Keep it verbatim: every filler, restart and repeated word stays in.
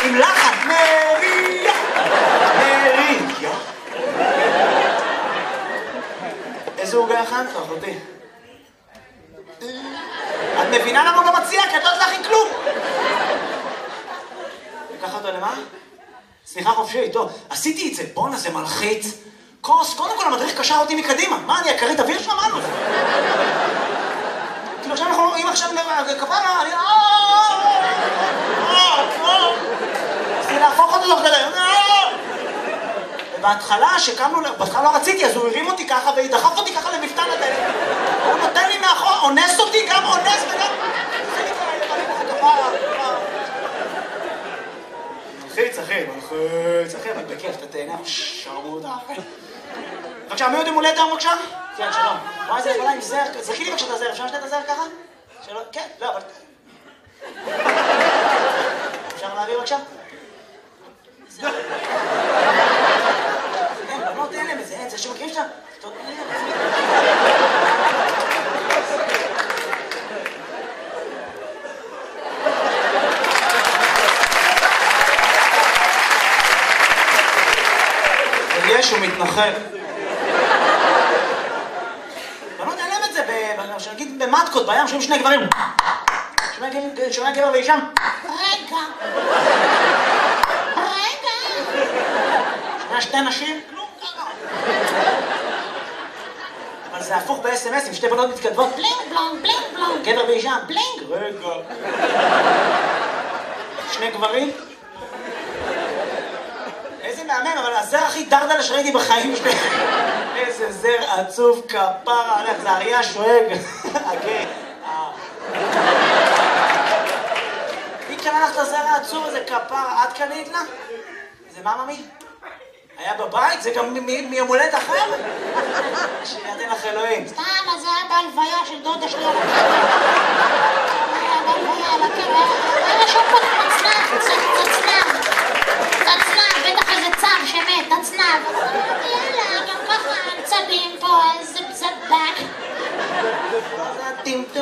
עם לחן, מריה, מריה. איזה עוגה הכנת, אחותי? את מבינה למה הוא לא מציע? כי את לא יודעת להכין כלום. לקח אותו למה? סליחה חופשית, טוב. עשיתי את זה, בואנה זה מלחיץ. כוס, קודם כל המדריך קשר אותי מקדימה. מה, אני אקרית אוויר שם? מה זה? כאילו עכשיו אנחנו, אם עכשיו כפרה, אני... רציתי להפוך אותו תוך כדי. ובהתחלה, שקמנו, בהתחלה לא רציתי, אז הוא הרים אותי ככה ודחף אותי ככה למפתן הדלת. הוא נותן לי מאחור, אונס אותי, גם אונס וגם... מלחיץ, אחי, מלחיץ, אחי, אבל בכיף, אתה תהנה, שרמוטה, אחי. בבקשה, מי עוד יום הולדת היום, בבקשה? כן, שלום. וואי, זה יכולה עם זר, זכי לי בבקשה את הזר, אפשר לשתת את הזר ככה? שלום, כן, לא, אבל... אפשר להעביר בבקשה? זר. אין, בנות אין להם את זה, אין, זה שמכירים שאתה... יש, הוא מתנחל. בנות אין להם את זה, נגיד במטקות, בים, שומעים שני גברים. שומע גבר ואישה. רגע. רגע. שומע שתי נשים. כלום ככה. אבל זה הפוך ב-אס אם אס, עם שתי בנות מתכתבות. בלינג בלונג, בלינג בלונג. גבר ואישה. בלינג. רגע. שני גברים. איזה מהמם, אבל הזר הכי דרדל שראיתי בחיים שלי. איזה זר עצוב כפרה, הלך, זה אריה שואג. אגי. מי קנה לך את הזר העצוב הזה כפרה? את קנית לה? זה מה ממי? היה בבית? זה גם מיום הולדת אחר? שידן לך אלוהים. סתם, אז זה היה בהלוויה של דודה שלי על הקבר. היה בהלוויה על הקבר. היה רשום פה תצנב, תצנב. תצנב, בטח איזה צב שמת, תצנב. יאללה, גם ככה עצבים פה, איזה בזבק.